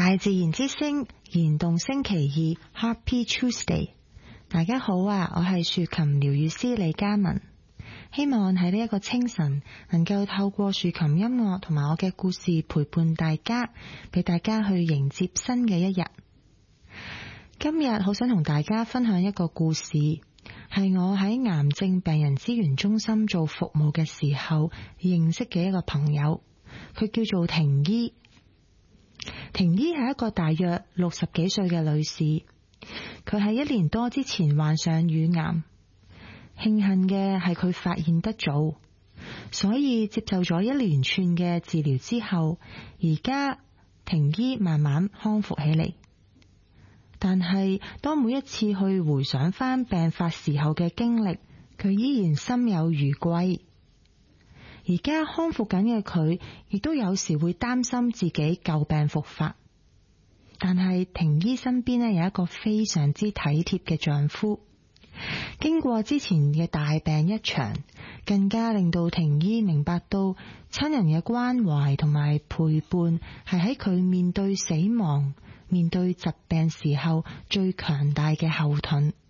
大自然之聲燃動星期二 Happy Tuesday， 大家好啊！我係豎琴療癒師李嘉文，希望喺呢一個清晨能夠透過豎琴音樂同埋我嘅故事陪伴大家，俾大家去迎接新嘅一日。今日好想同大家分享一個故事，係我喺癌症病人資源中心做服務嘅時候認識嘅一個朋友，佢叫做婷姨。婷姨係一個大約60幾歲嘅女士，佢喺1年多之前患上乳癌，慶幸嘅係佢發現得早，所以接受咗一連串嘅治療之後，而家婷姨慢慢康復起嚟。但係當每一次去回想翻病發時候嘅經歷，佢依然心有餘悸。而家康復緊嘅佢，亦都有時會擔心自己舊病復發。但係婷姨身邊有一個非常之體貼嘅丈夫，經過之前嘅大病一場，更加令到婷姨明白到親人嘅關懷同埋陪伴係喺佢面對死亡、面對疾病時候最強大嘅後盾。